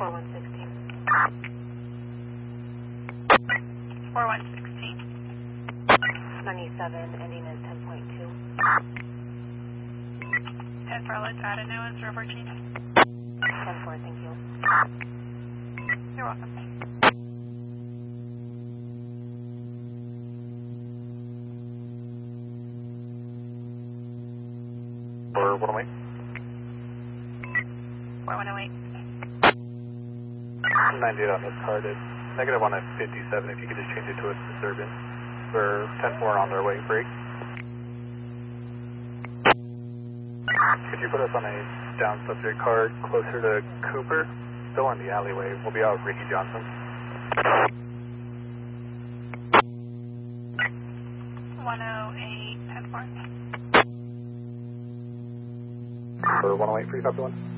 4116. 4116. 97, ending in 10.2. 10-4, let's add a nuance, report change. 10-4, thank you. You're welcome. For 108. 4108. 98 on this card. It's negative one at 57. If you could just change it to a disturbance. We're 10-4 on their way. Break. Could you put us on a down subject card closer to Cooper? Still in the alleyway. We'll be out with Ricky Johnson. 108, 10-4. For 108, 351.